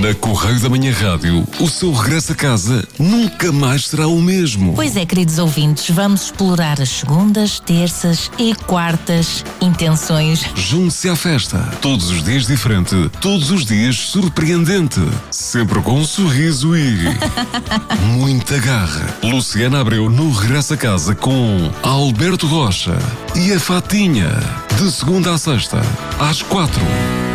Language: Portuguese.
Na Correio da Manhã Rádio, o seu regresso a casa nunca mais será o mesmo. Pois é, queridos ouvintes, vamos explorar as segundas, terças e quartas intenções. Junte-se à festa. Todos os dias diferente, todos os dias surpreendente. Sempre com um sorriso e muita garra. Luciana Abreu no regresso a casa com Alberto Rocha e a Fatinha. De segunda à sexta, às 4.